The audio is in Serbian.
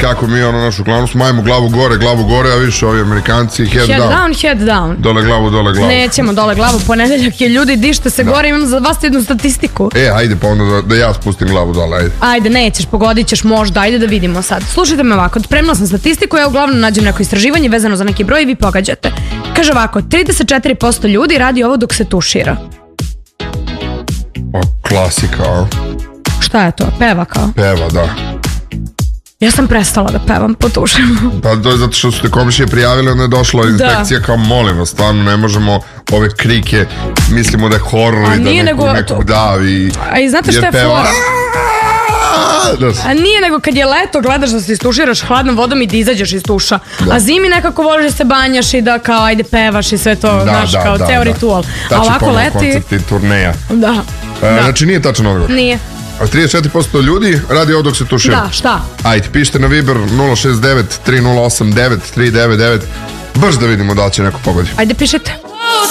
kako mi našu glavnu smajemo glavu gore, a više ovi Amerikanci head down. Dole glavu. Nećemo dole glavu, ponedeljak je, ljudi, dište se gore, imam za vas jednu statistiku. Ajde, pa onda da ja spustim glavu dole, ajde. Ajde, nećeš, pogodit ćeš možda, ajde da vidimo sad. Slušajte me ovako, spremila sam statistiku, ja uglavnom nađem neko istraživanje vezano za neki broj i vi pogađate. Kaže ovako, 34% ljudi radi ovo dok se tušira. Klasika. Šta je to? Peva kao? Peva, da. Ja sam prestala da pevam po tušima. Pa to je zato što su te komšije prijavili, onda je došla inspekcija kao molim vas, stvarno ne možemo ove krike, mislimo da je horor i da nekog davi. A i znate šta je fora? A nije nego kad je leto gledaš da se istuširaš hladnom vodom i da izađeš iz tuša. A zimi nekako voliš da se banjaš i da kao ajde pevaš i sve to, znaš, kao ceo ritual. A ovako leti... koncerti, turneja. Da. Znači nije tačan odgovor. Nije. A 34% ljudi radi ovo dok se tušira. Da, šta? Ajde, pišite na Viber 069 3089 399. Baš da vidimo da li će neko pogoditi. Ajde, pišite.